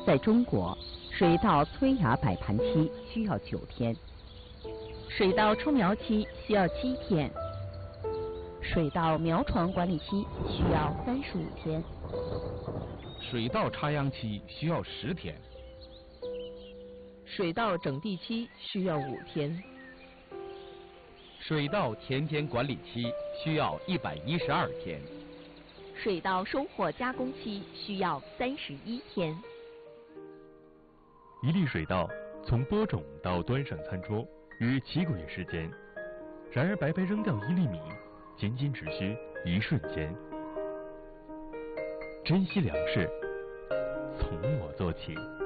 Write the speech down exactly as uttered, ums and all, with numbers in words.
在中国，水稻催芽摆盘期需要九天，水稻出苗期需要七天，水稻苗床管理期需要三十五天， 水稻插秧期需要十天， 水稻整地期需要五天， 水稻田间管理期需要一百一十二天， 水稻收获加工期需要三十一天。 一粒水稻从播种到端上餐桌约七个月时间，然而白白扔掉一粒米，仅仅只需一瞬间。珍惜粮食，从我做起。